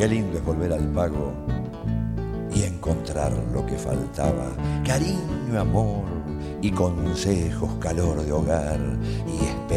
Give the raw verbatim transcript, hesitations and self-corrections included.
Qué lindo es volver al pago y encontrar lo que faltaba. Cariño, amor y consejos, calor de hogar y esperanza.